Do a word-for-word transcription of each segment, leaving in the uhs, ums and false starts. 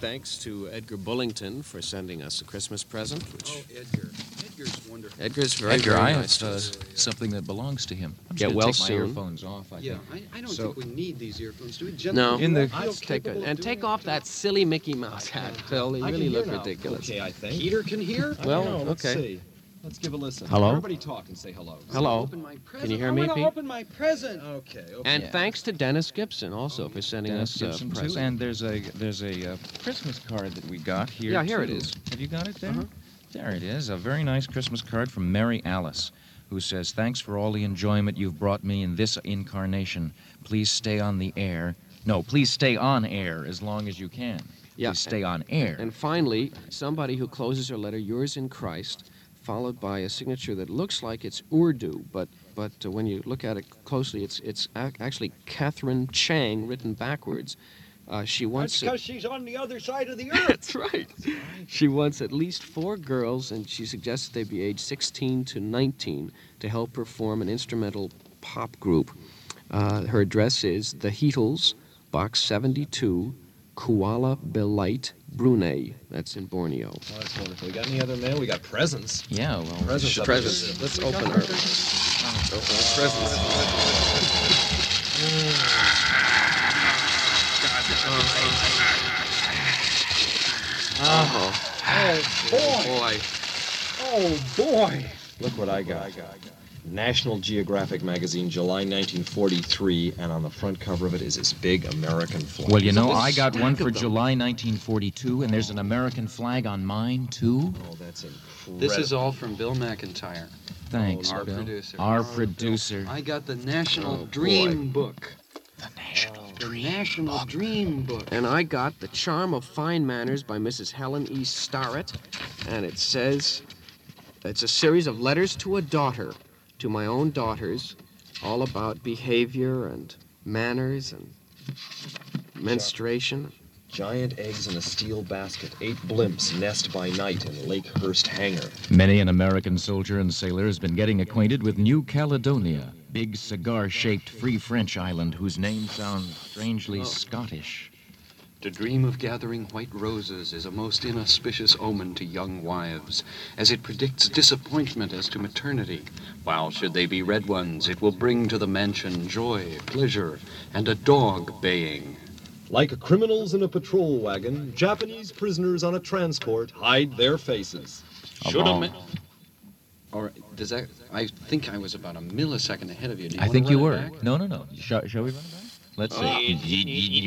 thanks to Edgar Bullington for sending us a Christmas present. Which oh, Edgar. Edgar's wonderful. Edgar's very, Edgar, very I nice. have uh, something that belongs to him. I'm just Get gonna well take my soon. earphones off, I Yeah, think. I, I don't So- think we need these earphones, do we? No. Gentlemen, In do you the- feel Let's take capable it. of And doing take it? off that silly Mickey Mouse hat, Phil. You I can really hear look now. ridiculous. Okay, I think. Peter can hear? I Well, don't know. Let's okay. see. Let's give a listen. Hello? Everybody talk and say hello. Hello. Open my present. Can you hear I'm me, gonna Pete? open my present. Okay. okay. And Yeah. thanks to Dennis Gibson also for sending Dennis us a Gibson, too. present. And there's a there's a uh, Christmas card that we got here. Yeah, here it too. is. Have you got it there? Uh-huh. There it is. A very nice Christmas card from Mary Alice, who says, "Thanks for all the enjoyment you've brought me in this incarnation. Please stay on the air. No, please stay on air as long as you can. Yeah, Please stay on air." And finally, somebody who closes her letter, "Yours in Christ," followed by a signature that looks like it's Urdu, but but uh, when you look at it closely, it's it's ac- actually Catherine Chang written backwards. Uh, she wants. That's because she's on the other side of the earth. That's right. She wants at least four girls, and she suggests they be aged sixteen to nineteen to help her form an instrumental pop group. Uh, her address is The Heatles, Box seventy-two, Kuala Belait, Brunei. That's in Borneo. Oh, that's wonderful. We got any other mail? We got presents. Yeah, well, Presents. up Presents. here. Let's open our, open our presents. Oh, Oh, boy. Oh, boy. Look what I got. National Geographic magazine, July nineteen forty-three, and on the front cover of it is this big American flag. Well, you know, There's a I got one stack for of them. July nineteen forty-two, and there's an American flag on mine, too. Oh, that's incredible. This is all from Bill McIntyre, Thanks, our Bill. producer. Our Oh, producer. I got the National Oh, Dream Book. The National The National Dream Book. And I got The Charm of Fine Manners by Missus Helen E. Starrett. And it says, it's a series of letters to a daughter, to my own daughters, all about behavior and manners and menstruation. Giant eggs in a steel basket. Eight blimps nest by night in Lakehurst Hangar. Many an American soldier and sailor has been getting acquainted with New Caledonia, big cigar-shaped free French island whose name sounds strangely Scottish. To dream of gathering white roses is a most inauspicious omen to young wives, as it predicts disappointment as to maternity. While should they be red ones, it will bring to the mansion joy, pleasure, and a dog baying. Like criminals in a patrol wagon, Japanese prisoners on a transport hide their faces. Should a all. man... All right, does that... I think I was about a millisecond ahead of you. Do you I wanna think you run were. it back? No, no, no. Shall, shall we run it back? Let's see.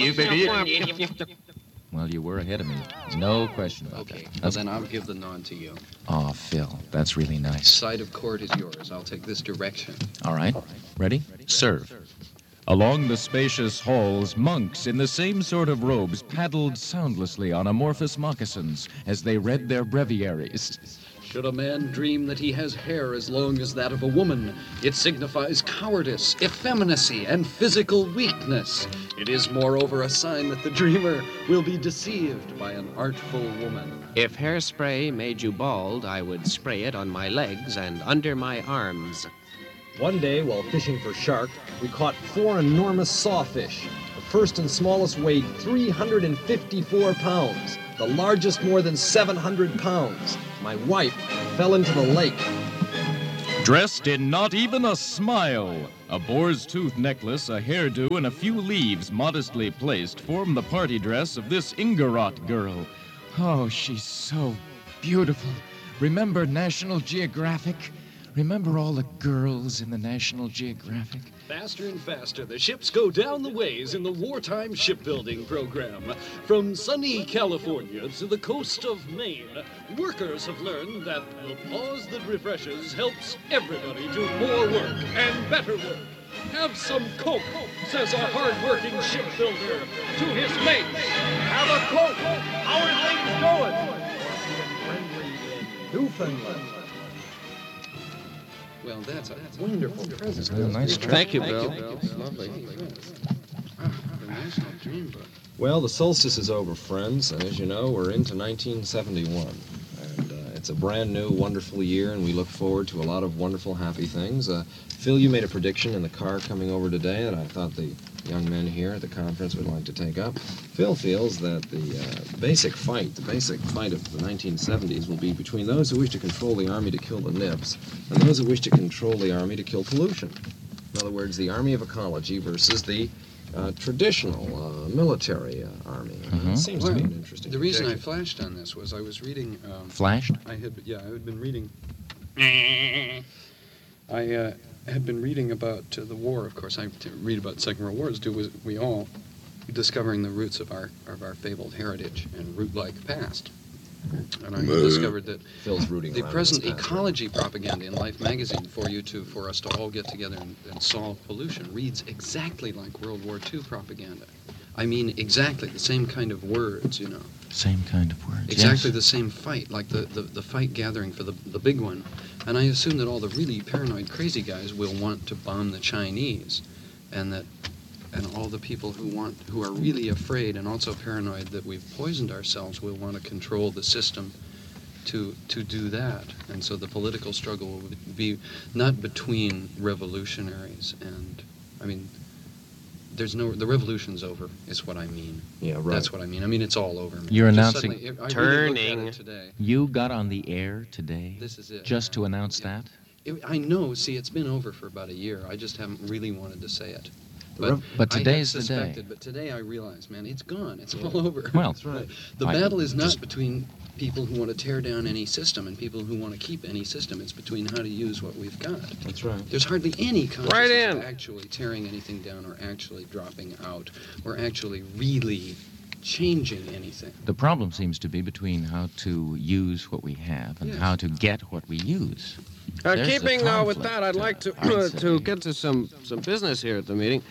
Well, you were ahead of me. No question about Okay, that. well That's- then I'll give the nod to you. Oh, Phil, that's really nice. Side of court is yours. I'll take this direction. All right. Ready? Serve. Along the spacious halls, monks in the same sort of robes paddled soundlessly on amorphous moccasins as they read their breviaries. Should a man dream that he has hair as long as that of a woman, it signifies cowardice, effeminacy, and physical weakness. It is, moreover, a sign that the dreamer will be deceived by an artful woman. If hairspray made you bald, I would spray it on my legs and under my arms. One day, while fishing for shark, we caught four enormous sawfish. The first and smallest weighed three hundred fifty-four pounds. The largest more than seven hundred pounds. My wife fell into the lake. Dressed in not even a smile, a boar's tooth necklace, a hairdo, and a few leaves modestly placed form the party dress of this Ingarot girl. Oh, she's so beautiful. Remember National Geographic? Remember all the girls in the National Geographic? Faster and faster, the ships go down the ways in the wartime shipbuilding program. From sunny California to the coast of Maine, workers have learned that the pause that refreshes helps everybody do more work and better work. Have some Coke, says a hard-working shipbuilder to his mates. Have a Coke. How are things going? Newfoundland. Well, that's a wonderful present. Isn't that a nice trip? Thank you, Thank Bill. you. It's lovely. Ah, the National Dream Book. Well, the solstice is over, friends, and as you know, we're into nineteen seventy-one. And uh, it's a brand new, wonderful year, and we look forward to a lot of wonderful, happy things. Uh, Phil, you made a prediction in the car coming over today that I thought the young men here at the conference would like to take up. Phil feels that the uh, basic fight, the basic fight of the nineteen seventies will be between those who wish to control the Army to kill the nibs and those who wish to control the Army to kill pollution. In other words, the Army of Ecology versus the uh, traditional uh, military uh, Army. Mhm. It seems to be an interesting The reason I projection. flashed on this was I was reading. Um, Flashed? I had, yeah, I had been reading. I uh, had been reading about uh, the war. Of course, I t- read about the Second World War, as do we- we all, discovering the roots of our of our fabled heritage and root-like past. And I discovered that Phil's rooting the around present this past. ecology propaganda in Life magazine for you to, for us to all get together and, and solve pollution reads exactly like World War Two propaganda. I mean, exactly the same kind of words, you know. Same kind of words. Exactly yes. the same fight, like the, the, the fight gathering for the, the big one. And I assume that all the really paranoid crazy guys will want to bomb the Chinese, and that and all the people who want who are really afraid and also paranoid that we've poisoned ourselves will want to control the system to to do that. And so the political struggle will be not between revolutionaries and I mean there's no the revolution's over is what I mean. Yeah, right. That's what I mean. I mean it's all over. Man. You're Just announcing- suddenly- I really looked at Turning. it today. You got on the air today This is it. just to announce Yeah. that? It, I know. See, it's been over for about a year. I just haven't really wanted to say it. But, rev- But I had today's the day. suspected, But today I realize, man, it's gone. It's Yeah. all over. Well, That's right. The I- battle is not just- between people who want to tear down any system and people who want to keep any system. It's between how to use what we've got. That's right. There's hardly any consciousness Right in. of actually tearing anything down or actually dropping out or actually really changing anything. The problem seems to be between how to use what we have and Yes. how to get what we use. Uh, There's the keeping uh, with conflict, that, I'd uh, like to I'd to say. get to some some business here at the meeting.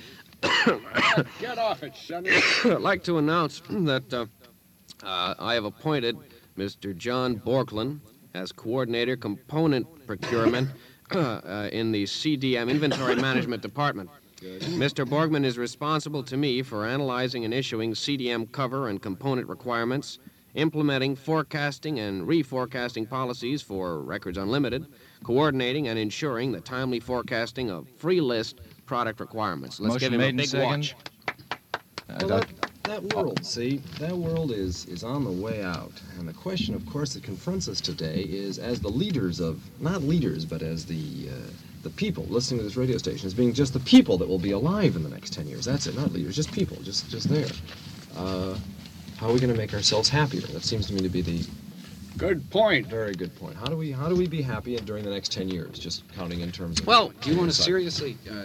Get off it, Sonny. I'd like to announce that uh, uh, I have appointed Mister John Borklin as coordinator component procurement uh, in the C D M Inventory Management Department. Mister Borgman is responsible to me for analyzing and issuing C D M cover and component requirements, implementing forecasting and reforecasting policies for Records Unlimited, coordinating and ensuring the timely forecasting of free list product requirements. Let's Motion give him made a and big second. watch. Uh, Well, Doc- that, that world, see, that world is, is on the way out. And the question, of course, that confronts us today is as the leaders of, not leaders, but as the, uh, the people listening to this radio station, as being just the people that will be alive in the next ten years. That's it, not leaders, just people, just, just there. Uh, how are we going to make ourselves happier? That seems to me to be the Good point. very good point. How do we, how do we be happy during the next ten years, just counting in terms of... Well, Do you want to Inside. seriously? Uh,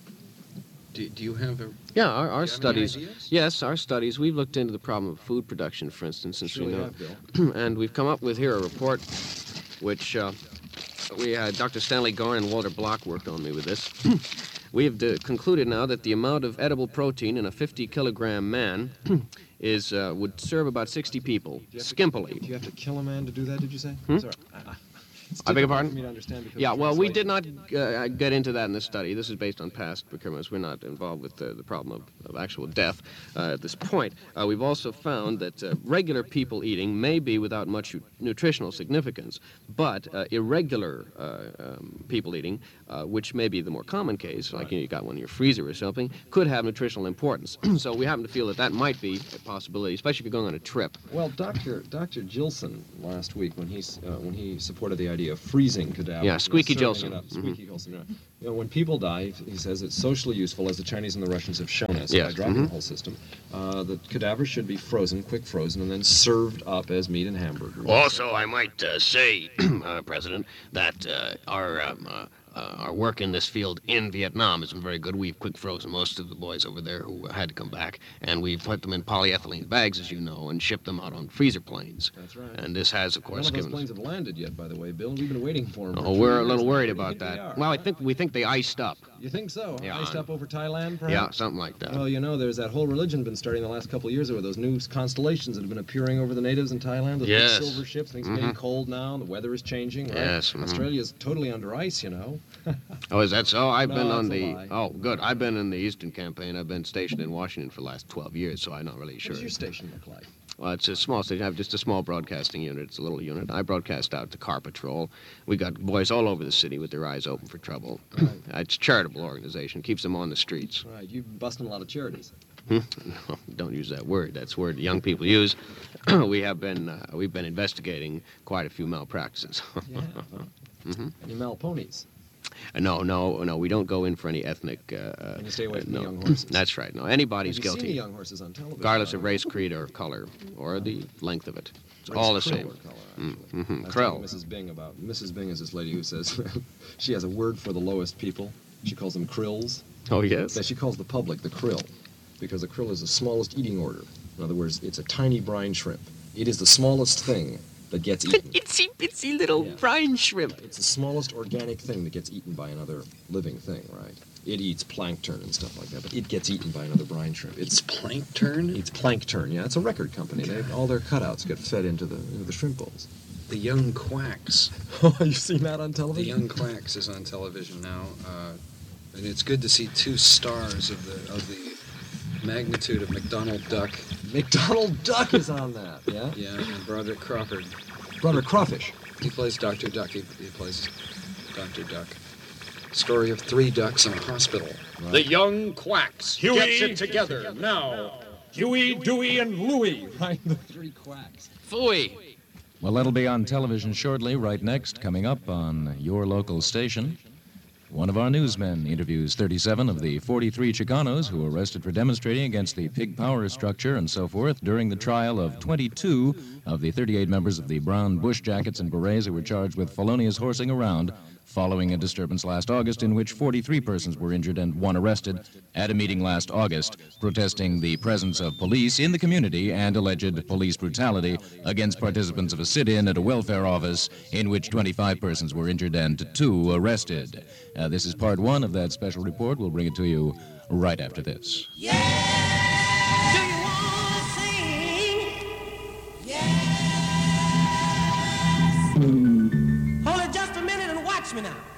do, do you have a? Yeah, our, our do you have any studies. ideas? Yes, our studies. We've looked into the problem of food production, for instance, since Sure we we know, have, Bill. and we've come up with here a report, which uh, we had Doctor Stanley Gorn and Walter Block worked on me with this. We have de- concluded now that the amount of edible protein in a fifty kilogram man is uh, would serve about sixty people, Do you have to- skimpily. Do you have to kill a man to do that, did you say? Hmm? Sorry. I- I- It's I beg your difficult pardon? for me to understand because Yeah, of well, we did translation. not uh, get into that in this study. This is based on past procurements. We're not involved with uh, the problem of, of actual death uh, at this point. Uh, we've also found that uh, regular people eating may be without much nu- nutritional significance, but uh, irregular uh, um, people eating, uh, which may be the more common case, like you, know, you got one in your freezer or something, could have nutritional importance. So we happen to feel that that might be a possibility, especially if you're going on a trip. Well, Doctor Doctor Gilson last week when he s- uh, when he supported the idea of freezing cadavers. Yeah, Squeaky serving Gilson. it up, Mhm. Squeaky Gilson. Yeah. You know, when people die, he says it's socially useful, as the Chinese and the Russians have shown us Yes, by dropping mhm. the whole system. Uh, the cadavers should be frozen, quick frozen, and then served up as meat and hamburgers. Also, I might uh, say, uh, President, that uh, our um, uh, uh, our work in this field in Vietnam has been very good. We've quick frozen most of the boys over there who had to come back, and we've put them in polyethylene bags, as you know, and shipped them out on freezer planes. That's right. And this has, of None course, of those given planes have landed yet, by the way, Bill. We've been waiting for them. for Oh, two we're a years little now. worried Where do you about think they that. are? Well, I think we think they iced up. You think so? Yeah, Iced I- up over Thailand, perhaps? Yeah, something like that. Well, you know, there's that whole religion been starting the last couple of years with those new constellations that have been appearing over the natives in Thailand. Those big Yes. silver ships. Things are Mhm. getting cold now. The weather is changing. Right? Yes, mhm. Australia's totally under ice, you know. Oh, is that so? I've No, been on it's a the. lie. Oh, good. I've been in the Eastern Campaign. I've been stationed in Washington for the last twelve years, so I'm not really What sure. does your station look like? Well, it's a small station. I have just a small broadcasting unit. It's a little unit. I broadcast out to Car Patrol. We got boys all over the city with their eyes open for trouble. Right. It's a charitable organization. Keeps them on the streets. Right, you're busting a lot of charities. No, don't use that word. That's a word young people use. we have been uh, we've been investigating quite a few malpractices. Yeah. hmm Any malponies? No, no, no. We don't go in for any ethnic. Uh, uh, And you stay away from no. the young horses. That's right. No, anybody's Have you guilty, seen the young horses on television? regardless of by the way? race, creed, or color, or the length of it. It's Race, all the krill same. or color, actually. Mm-hmm. I was Krill. talking to Missus Bing about. Missus Bing is this lady who says she has a word for the lowest people. She calls them krills. Oh yes. That she calls the public the krill, because the krill is the smallest eating order. In other words, it's a tiny brine shrimp. It is the smallest thing that gets eaten. Itsy bitsy little Yeah. brine shrimp. It's the smallest organic thing that gets eaten by another living thing, right? It eats plankton and stuff like that, but it gets eaten by another brine shrimp. It's It's plankton? it's plankton. Yeah, it's a record company. They, all their cutouts get fed into the into the shrimp bowls. The Young Quacks. Oh, you've seen that on The television? Young Quacks is on television now, uh, and it's good to see two stars of the of the magnitude of McDonald Duck. McDonald Duck is on that. Yeah. Yeah, and Broderick Crawford. Brother Crawfish. He plays Doctor Duck. He, he plays Doctor Duck. Story of three ducks in a hospital. The Young Quacks gets it together now. Huey, Dewey, and Louie. Right, the three quacks. Phooey! Well, that'll be on television shortly, right next, coming up on your local station. One of our newsmen interviews thirty-seven of the forty-three Chicanos who were arrested for demonstrating against the pig power structure and so forth during the trial of twenty-two of the thirty-eight members of the brown bush jackets and berets who were charged with felonious horsing around following a disturbance last August in which forty-three persons were injured and one arrested at a meeting last August protesting the presence of police in the community and alleged police brutality against participants of a sit-in at a welfare office in which twenty-five persons were injured and two arrested. Uh, this is part one of that special report. We'll bring it to you right after this. Do you wanna sing? Yes. Hold it just a minute and watch me now.